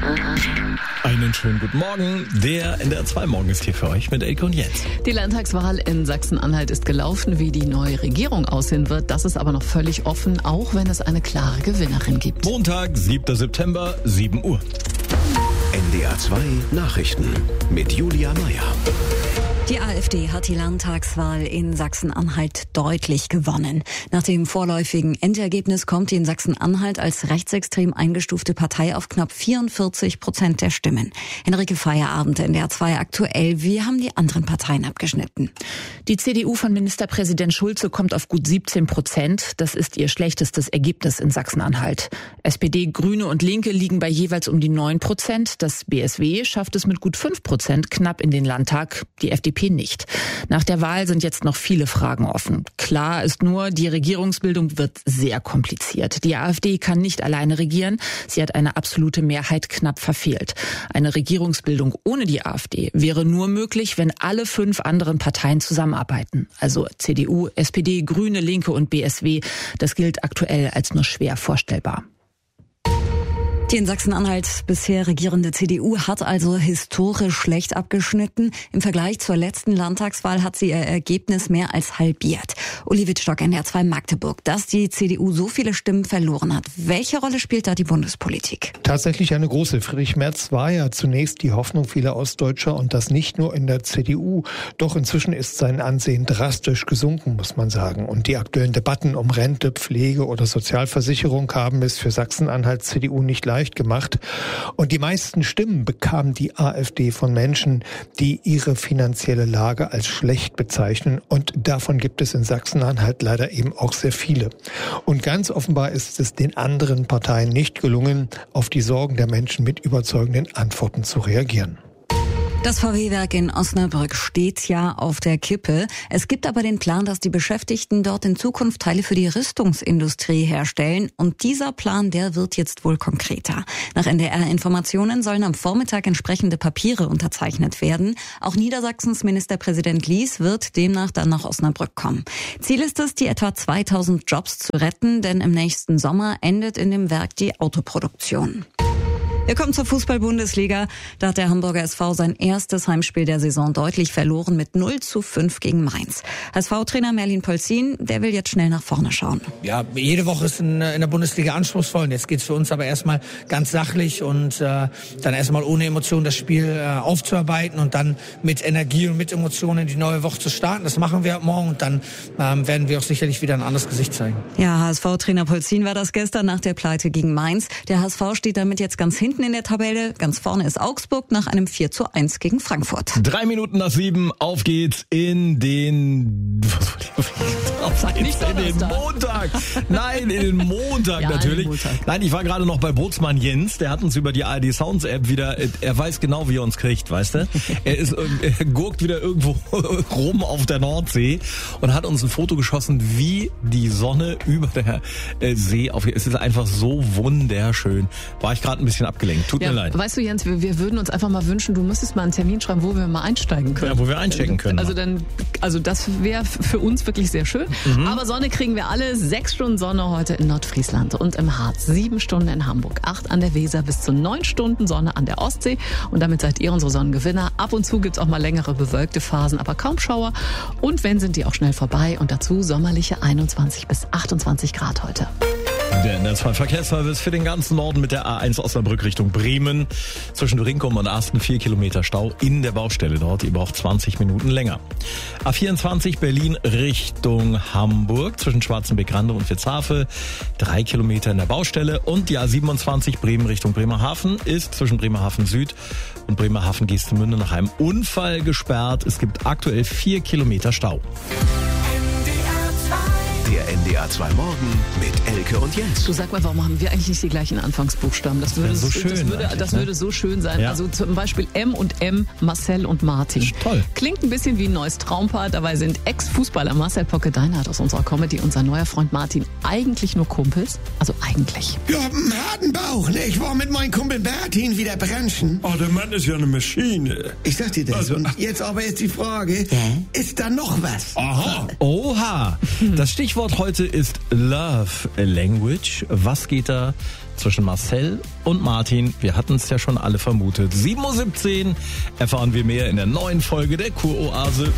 Einen schönen guten Morgen. Der NDR 2 Morgen ist hier für euch mit Elke und Jens. Die Landtagswahl in Sachsen-Anhalt ist gelaufen. Wie die neue Regierung aussehen wird, das ist aber noch völlig offen, auch wenn es eine klare Gewinnerin gibt. Montag, 7. September, 7 Uhr. NDR 2 Nachrichten mit Julia Meyer. Die AfD hat die Landtagswahl in Sachsen-Anhalt deutlich gewonnen. Nach dem vorläufigen Endergebnis kommt die in Sachsen-Anhalt als rechtsextrem eingestufte Partei auf knapp 44% der Stimmen. Henrike Feierabend, NDR 2 aktuell. Wie haben die anderen Parteien abgeschnitten? Die CDU von Ministerpräsident Schulze kommt auf gut 17%. Das ist ihr schlechtestes Ergebnis in Sachsen-Anhalt. SPD, Grüne und Linke liegen bei jeweils um die 9%. Das BSW schafft es mit gut 5% knapp in den Landtag. Die FDP nicht. Nach der Wahl sind jetzt noch viele Fragen offen. Klar ist nur, die Regierungsbildung wird sehr kompliziert. Die AfD kann nicht alleine regieren. Sie hat eine absolute Mehrheit knapp verfehlt. Eine Regierungsbildung ohne die AfD wäre nur möglich, wenn alle 5 anderen Parteien zusammenarbeiten. Also CDU, SPD, Grüne, Linke und BSW. Das gilt aktuell als nur schwer vorstellbar. Die in Sachsen-Anhalt bisher regierende CDU hat also historisch schlecht abgeschnitten. Im Vergleich zur letzten Landtagswahl hat sie ihr Ergebnis mehr als halbiert. Uli Wittstock, NDR 2 Magdeburg, dass die CDU so viele Stimmen verloren hat. Welche Rolle spielt da die Bundespolitik? Tatsächlich eine große. Friedrich Merz war ja zunächst die Hoffnung vieler Ostdeutscher und das nicht nur in der CDU. Doch inzwischen ist sein Ansehen drastisch gesunken, muss man sagen. Und die aktuellen Debatten um Rente, Pflege oder Sozialversicherung haben es für Sachsen-Anhalt CDU nicht leicht gemacht. Und die meisten Stimmen bekam die AfD von Menschen, die ihre finanzielle Lage als schlecht bezeichnen. Und davon gibt es in Sachsen-Anhalt leider eben auch sehr viele. Und ganz offenbar ist es den anderen Parteien nicht gelungen, auf die Sorgen der Menschen mit überzeugenden Antworten zu reagieren. Das VW-Werk in Osnabrück steht ja auf der Kippe. Es gibt aber den Plan, dass die Beschäftigten dort in Zukunft Teile für die Rüstungsindustrie herstellen. Und dieser Plan, der wird jetzt wohl konkreter. Nach NDR-Informationen sollen am Vormittag entsprechende Papiere unterzeichnet werden. Auch Niedersachsens Ministerpräsident Lies wird demnach dann nach Osnabrück kommen. Ziel ist es, die etwa 2000 Jobs zu retten, denn im nächsten Sommer endet in dem Werk die Autoproduktion. Wir kommen zur Fußball-Bundesliga. Da hat der Hamburger SV sein erstes Heimspiel der Saison deutlich verloren mit 0:5 gegen Mainz. HSV-Trainer Merlin Polzin, der will jetzt schnell nach vorne schauen. Ja, jede Woche ist in der Bundesliga anspruchsvoll. Und jetzt geht's für uns aber erstmal ganz sachlich und dann erstmal ohne Emotionen das Spiel aufzuarbeiten und dann mit Energie und mit Emotionen in die neue Woche zu starten. Das machen wir ab morgen und dann werden wir auch sicherlich wieder ein anderes Gesicht zeigen. Ja, HSV-Trainer Polzin war das gestern nach der Pleite gegen Mainz. Der HSV steht damit jetzt ganz hinten in der Tabelle. Ganz vorne ist Augsburg nach einem 4:1 gegen Frankfurt. 3 Minuten nach 7, auf geht's in den... in den Montag. Nein, in den Montag ja, natürlich. Montag. Nein, ich war gerade noch bei Bootsmann Jens, der hat uns über die ARD Sounds App wieder, er weiß genau, wie er uns kriegt, weißt du? Er gurkt wieder irgendwo rum auf der Nordsee und hat uns ein Foto geschossen, wie die Sonne über der See aufgeht. Es ist einfach so wunderschön. War ich gerade ein bisschen abgelenkt. Tut mir leid. Weißt du, Jens, wir würden uns einfach mal wünschen, du müsstest mal einen Termin schreiben, wo wir mal einsteigen können. Ja, wo wir einchecken können. Also das wäre für uns wirklich sehr schön. Mhm. Aber Sonne kriegen wir alle. 6 Stunden Sonne heute in Nordfriesland und im Harz. 7 Stunden in Hamburg. 8 an der Weser bis zu 9 Stunden Sonne an der Ostsee. Und damit seid ihr unsere Sonnengewinner. Ab und zu gibt's auch mal längere bewölkte Phasen, aber kaum Schauer. Und wenn, sind die auch schnell vorbei. Und dazu sommerliche 21 bis 28 Grad heute. Der NDR 2 Verkehrsservice für den ganzen Norden mit der A1 Osnabrück Richtung Bremen. Zwischen Rinkum und Asten 4 Kilometer Stau in der Baustelle. Dort ihr braucht 20 Minuten länger. A24 Berlin Richtung Hamburg. Zwischen Schwarzenbeck-Rande und Witzhafe 3 Kilometer in der Baustelle. Und die A27 Bremen Richtung Bremerhaven ist zwischen Bremerhaven Süd und Bremerhaven-Geestemünde nach einem Unfall gesperrt. Es gibt aktuell 4 Kilometer Stau. Der NDR 2 Morgen mit Elke und Jens. Du, sag mal, warum haben wir eigentlich nicht die gleichen Anfangsbuchstaben? Das würde so schön, das würde so schön sein. Ja. Also zum Beispiel M und M, Marcel und Martin. Toll. Klingt ein bisschen wie ein neues Traumpaar. Dabei sind Ex-Fußballer Marcel Pocke-Deinhardt aus unserer Comedy und sein neuer Freund Martin eigentlich nur Kumpels. Also eigentlich. Ich hab einen harten Bauch, ne? Ich war mit meinem Kumpel Martin wieder branchen. Oh, der Mann ist ja eine Maschine. Ich sag dir das. Und jetzt aber die Frage, ist da noch was? Aha. Oha. Das Stichwort Stichwort heute ist Love Language. Was geht da zwischen Marcel und Martin? Wir hatten es ja schon alle vermutet. 7:17 Uhr erfahren wir mehr in der neuen Folge der Kuroase.